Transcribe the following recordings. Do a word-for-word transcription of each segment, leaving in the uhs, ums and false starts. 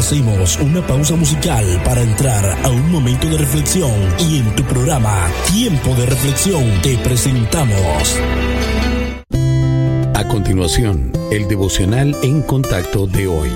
Hacemos una pausa musical para entrar a un momento de reflexión y en tu programa Tiempo de Reflexión te presentamos. A continuación, el devocional en contacto de hoy.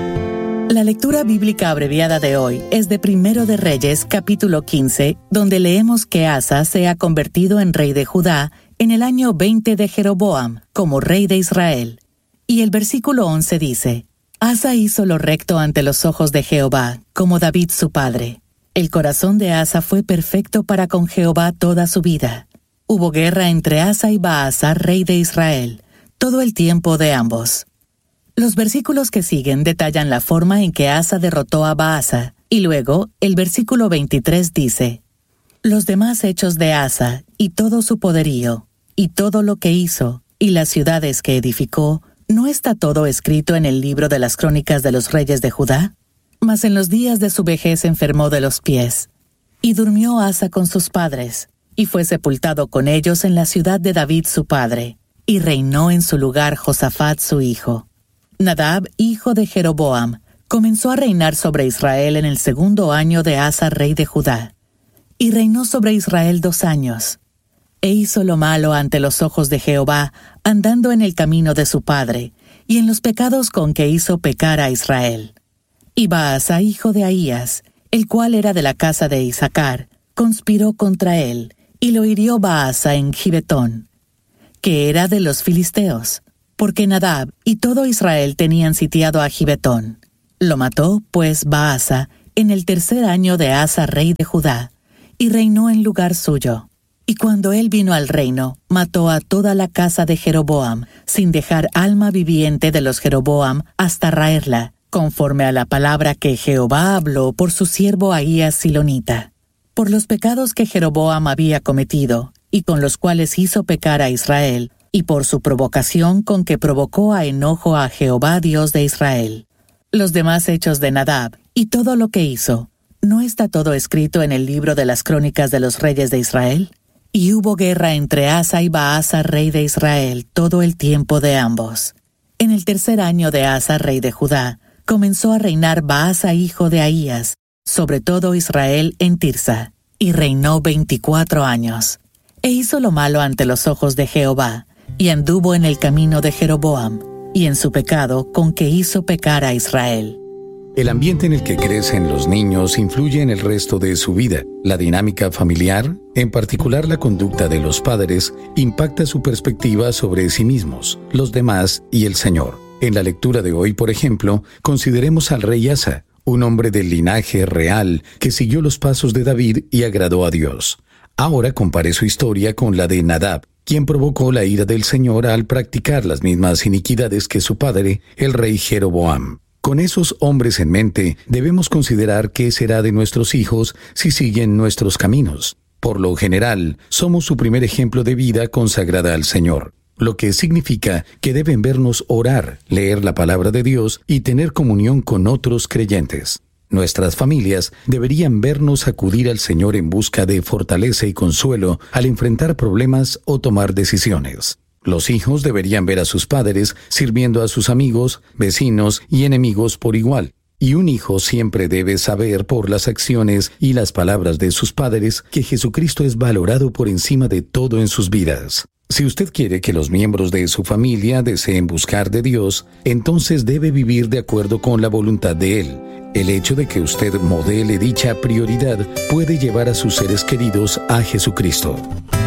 La lectura bíblica abreviada de hoy es de Primero de Reyes, capítulo quince, donde leemos que Asa se ha convertido en rey de Judá en el año veinte de Jeroboam, como rey de Israel. Y el versículo once dice: Asa hizo lo recto ante los ojos de Jehová, como David su padre. El corazón de Asa fue perfecto para con Jehová toda su vida. Hubo guerra entre Asa y Baasa, rey de Israel, todo el tiempo de ambos. Los versículos que siguen detallan la forma en que Asa derrotó a Baasa, y luego el versículo veintitrés dice: Los demás hechos de Asa, y todo su poderío, y todo lo que hizo, y las ciudades que edificó, ¿no está todo escrito en el libro de las crónicas de los reyes de Judá? Mas en los días de su vejez enfermó de los pies. Y durmió Asa con sus padres, y fue sepultado con ellos en la ciudad de David su padre, y reinó en su lugar Josafat su hijo. Nadab, hijo de Jeroboam, comenzó a reinar sobre Israel en el segundo año de Asa, rey de Judá. Y reinó sobre Israel dos años. E hizo lo malo ante los ojos de Jehová, andando en el camino de su padre, y en los pecados con que hizo pecar a Israel. Y Baasa, hijo de Ahías, el cual era de la casa de Isaacar, conspiró contra él, y lo hirió Baasa en Gibetón, que era de los filisteos, porque Nadab y todo Israel tenían sitiado a Gibetón. Lo mató, pues, Baasa, en el tercer año de Asa, rey de Judá, y reinó en lugar suyo. Y cuando él vino al reino, mató a toda la casa de Jeroboam, sin dejar alma viviente de los Jeroboam hasta raerla, conforme a la palabra que Jehová habló por su siervo Ahías silonita. Por los pecados que Jeroboam había cometido, y con los cuales hizo pecar a Israel, y por su provocación con que provocó a enojo a Jehová Dios de Israel. Los demás hechos de Nadab, y todo lo que hizo, ¿no está todo escrito en el libro de las crónicas de los reyes de Israel? Y hubo guerra entre Asa y Baasa, rey de Israel, todo el tiempo de ambos. En el tercer año de Asa, rey de Judá, comenzó a reinar Baasa, hijo de Ahías, sobre todo Israel en Tirsa, y reinó veinticuatro años. E hizo lo malo ante los ojos de Jehová, y anduvo en el camino de Jeroboam, y en su pecado con que hizo pecar a Israel. El ambiente en el que crecen los niños influye en el resto de su vida. La dinámica familiar, en particular la conducta de los padres, impacta su perspectiva sobre sí mismos, los demás y el Señor. En la lectura de hoy, por ejemplo, consideremos al rey Asa, un hombre del linaje real que siguió los pasos de David y agradó a Dios. Ahora compare su historia con la de Nadab, quien provocó la ira del Señor al practicar las mismas iniquidades que su padre, el rey Jeroboam. Con esos hombres en mente, debemos considerar qué será de nuestros hijos si siguen nuestros caminos. Por lo general, somos su primer ejemplo de vida consagrada al Señor, lo que significa que deben vernos orar, leer la palabra de Dios y tener comunión con otros creyentes. Nuestras familias deberían vernos acudir al Señor en busca de fortaleza y consuelo al enfrentar problemas o tomar decisiones. Los hijos deberían ver a sus padres sirviendo a sus amigos, vecinos y enemigos por igual. Y un hijo siempre debe saber por las acciones y las palabras de sus padres que Jesucristo es valorado por encima de todo en sus vidas. Si usted quiere que los miembros de su familia deseen buscar de Dios, entonces debe vivir de acuerdo con la voluntad de Él. El hecho de que usted modele dicha prioridad puede llevar a sus seres queridos a Jesucristo.